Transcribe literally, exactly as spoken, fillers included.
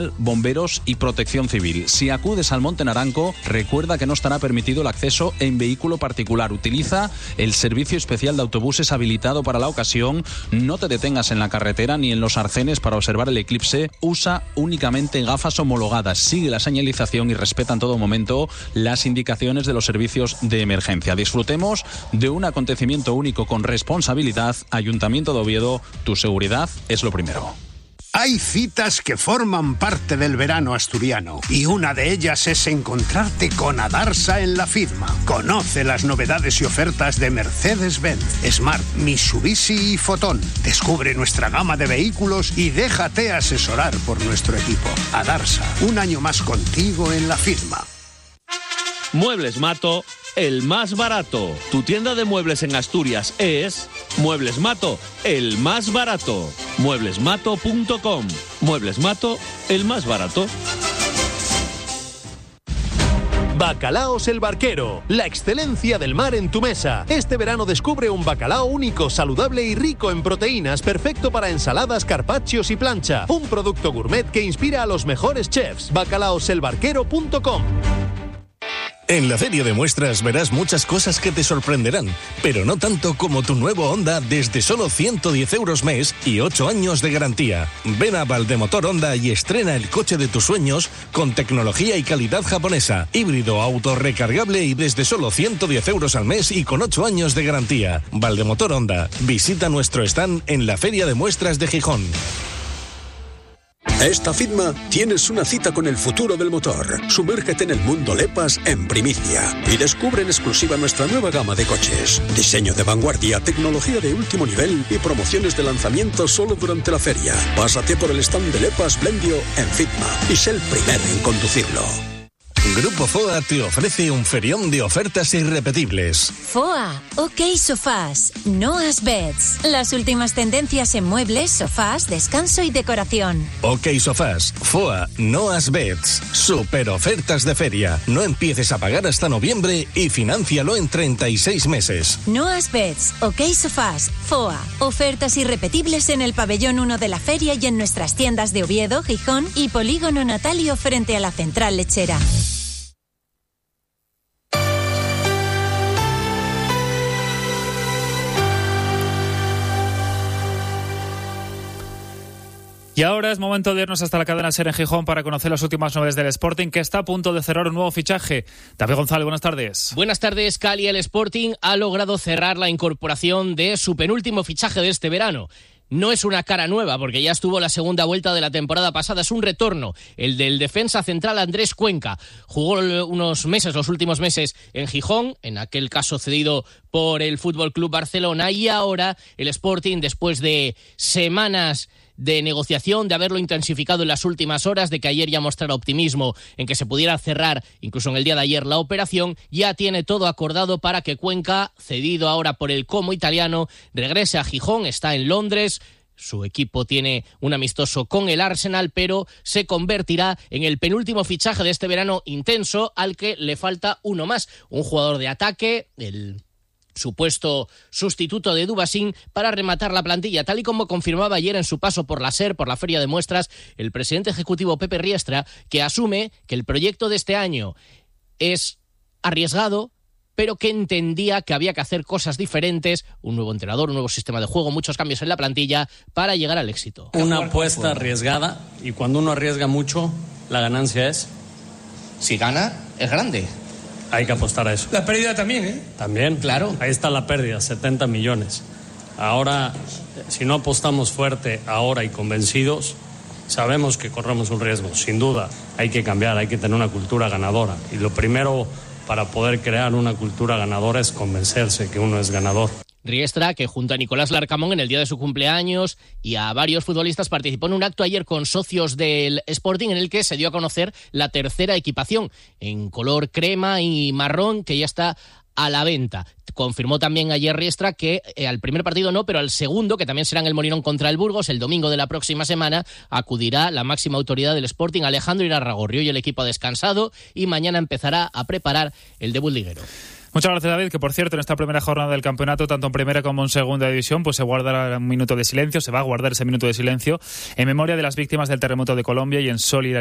bomberos y protección civil. Si acudes al Monte Naranco, recuerda que no estará permitido el acceso en vehículo particular. Utiliza el servicio especial de autobuses habilitado para la ocasión. No te detengas en la carretera ni en los arcenes para observar el eclipse. Usa únicamente gafas homologadas. Sigue la señalización y respeta en todo momento las indicaciones de los servicios de emergencia. Disfrutemos de un acontecimiento único con responsabilidad. Ayuntamiento de Oviedo, tu seguridad es lo primero. Hay citas que forman parte del verano asturiano y una de ellas es encontrarte con Adarsa en la Fidma. Conoce las novedades y ofertas de Mercedes-Benz, Smart, Mitsubishi y Fotón. Descubre nuestra gama de vehículos y déjate asesorar por nuestro equipo. Adarsa, un año más contigo en la Fidma. Muebles Mato, el más barato. Tu tienda de muebles en Asturias es Muebles Mato, el más barato. muebles mato punto com. Muebles Mato, el más barato. Bacalaos El Barquero, la excelencia del mar en tu mesa. Este verano descubre un bacalao único, saludable y rico en proteínas, perfecto para ensaladas, carpaccios y plancha. Un producto gourmet que inspira a los mejores chefs. bacalaos el barquero punto com. En la Feria de Muestras verás muchas cosas que te sorprenderán, pero no tanto como tu nuevo Honda desde solo ciento diez euros mes y ocho años de garantía. Ven a Valdemotor Honda y estrena el coche de tus sueños con tecnología y calidad japonesa, híbrido, auto recargable y desde solo ciento diez euros al mes y con ocho años de garantía. Valdemotor Honda. Visita nuestro stand en la Feria de Muestras de Gijón. Esta Fidma tienes una cita con el futuro del motor. Sumérgete en el mundo Lepas en primicia y descubre en exclusiva nuestra nueva gama de coches. Diseño de vanguardia, tecnología de último nivel y promociones de lanzamiento solo durante la feria. Pásate por el stand de Lepas Blendio en Fidma y sé el primero en conducirlo. Grupo F O A te ofrece un ferión de ofertas irrepetibles. F O A, OK Sofás, Noas Beds. Las últimas tendencias en muebles, sofás, descanso y decoración. OK Sofás, F O A, Noas Beds. Super ofertas de feria. No empieces a pagar hasta noviembre y financialo en treinta y seis meses. Noas Beds, OK Sofás, F O A. Ofertas irrepetibles en el pabellón uno de la feria y en nuestras tiendas de Oviedo, Gijón y Polígono Natalio frente a la central lechera. Y ahora es momento de irnos hasta la cadena SER en Gijón para conocer las últimas novedades del Sporting, que está a punto de cerrar un nuevo fichaje. David González, buenas tardes. Buenas tardes, Cali. El Sporting ha logrado cerrar la incorporación de su penúltimo fichaje de este verano. No es una cara nueva, porque ya estuvo la segunda vuelta de la temporada pasada. Es un retorno, el del defensa central Andrés Cuenca. Jugó unos meses, los últimos meses, en Gijón, en aquel caso cedido por el F C Barcelona. Y ahora el Sporting, después de semanas de negociación, de haberlo intensificado en las últimas horas, de que ayer ya mostrara optimismo en que se pudiera cerrar, incluso en el día de ayer, la operación, ya tiene todo acordado para que Cuenca, cedido ahora por el Como italiano, regrese a Gijón. Está en Londres. Su equipo tiene un amistoso con el Arsenal, pero se convertirá en el penúltimo fichaje de este verano intenso, al que le falta uno más, un jugador de ataque, el supuesto sustituto de Dubasín, para rematar la plantilla, tal y como confirmaba ayer en su paso por la SER, por la Feria de Muestras, el presidente ejecutivo Pepe Riestra, que asume que el proyecto de este año es arriesgado, pero que entendía que había que hacer cosas diferentes, un nuevo entrenador, un nuevo sistema de juego, muchos cambios en la plantilla para llegar al éxito. Una apuesta arriesgada, y cuando uno arriesga mucho, la ganancia es... Si gana, es grande. Hay que apostar a eso. La pérdida también, ¿eh? También, claro. Ahí está la pérdida, setenta millones. Ahora, si no apostamos fuerte ahora y convencidos, sabemos que corremos un riesgo. Sin duda, hay que cambiar, hay que tener una cultura ganadora. Y lo primero para poder crear una cultura ganadora es convencerse que uno es ganador. Riestra, que junto a Nicolás Larcamón en el día de su cumpleaños y a varios futbolistas participó en un acto ayer con socios del Sporting, en el que se dio a conocer la tercera equipación en color crema y marrón, que ya está a la venta. Confirmó también ayer Riestra que eh, al primer partido no, pero al segundo, que también será en el Molinón contra el Burgos, el domingo de la próxima semana, acudirá la máxima autoridad del Sporting, Alejandro Irarragorri. Hoy el equipo ha descansado y mañana empezará a preparar el debut liguero. Muchas gracias, David, que por cierto, en esta primera jornada del campeonato, tanto en primera como en segunda división, pues se guardará un minuto de silencio, se va a guardar ese minuto de silencio en memoria de las víctimas del terremoto de Colombia y en solidaridad